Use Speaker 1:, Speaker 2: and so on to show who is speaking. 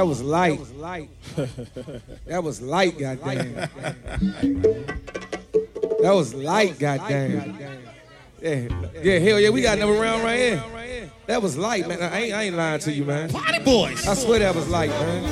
Speaker 1: That was light. That was light, goddamn. That was light, goddamn. Yeah, hell yeah, we got another round right here. That was light, man. I ain't lying to you, man.
Speaker 2: Party boys.
Speaker 1: I swear that was light, man.